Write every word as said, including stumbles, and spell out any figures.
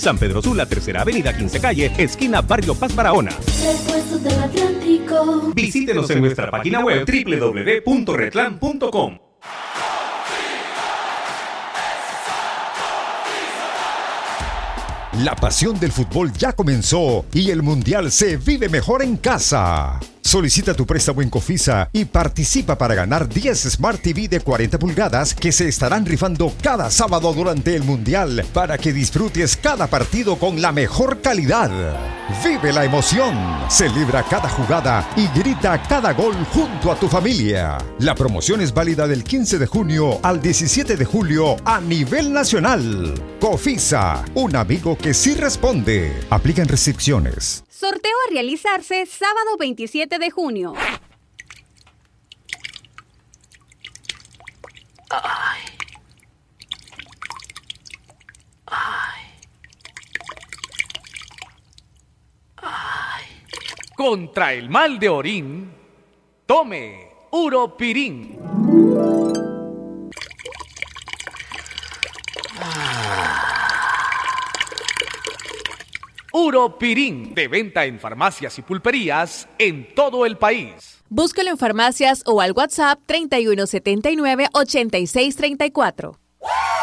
San Pedro Sula, Tercera Avenida, quince Calle, esquina Barrio Paz Barahona. Repuestos del Atlántico. Visítenos en nuestra página web doble u doble u doble u punto retlan punto com. La pasión del fútbol ya comenzó y el Mundial se vive mejor en casa. Solicita tu préstamo en Cofisa y participa para ganar diez Smart T V de cuarenta pulgadas que se estarán rifando cada sábado durante el Mundial para que disfrutes cada partido con la mejor calidad. Vive la emoción, celebra cada jugada y grita cada gol junto a tu familia. La promoción es válida del quince de junio al diecisiete de julio a nivel nacional. Cofisa, un amigo que sí responde. Aplican restricciones. Sorteo a realizarse sábado veintisiete de junio. Ay. Ay. Ay. Contra el mal de orín, tome Uropirín. Uropirín, de venta en farmacias y pulperías en todo el país. Búscalo en farmacias o al WhatsApp treinta y uno setenta y nueve, ochenta y seis treinta y cuatro.